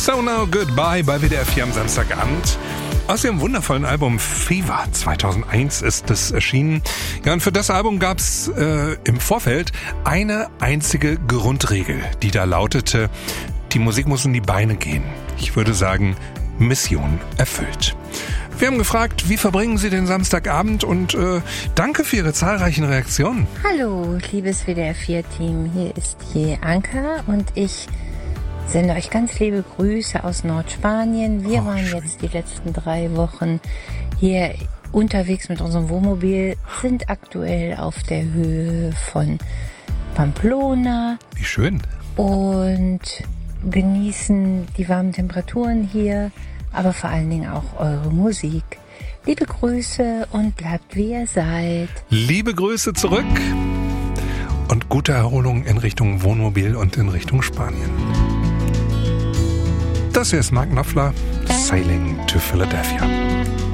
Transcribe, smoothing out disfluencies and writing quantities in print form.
So Now Goodbye bei WDR 4 am Samstagabend. Aus ihrem wundervollen Album Fever 2001 ist es erschienen. Ja, und für das Album gab's im Vorfeld eine einzige Grundregel, die da lautete: Die Musik muss in die Beine gehen. Ich würde sagen, Mission erfüllt. Wir haben gefragt, wie verbringen Sie den Samstagabend, und danke für Ihre zahlreichen Reaktionen. Hallo, liebes WDR 4-Team, hier ist je Anka und ich sende euch ganz liebe Grüße aus Nordspanien. Wir waren schön. Jetzt die letzten 3 Wochen hier unterwegs mit unserem Wohnmobil, sind aktuell auf der Höhe von Pamplona. Wie schön. Und genießen die warmen Temperaturen hier, aber vor allen Dingen auch eure Musik. Liebe Grüße und bleibt wie ihr seid. Liebe Grüße zurück und gute Erholung in Richtung Wohnmobil und in Richtung Spanien. Das hier ist Mark Knopfler, Sailing to Philadelphia.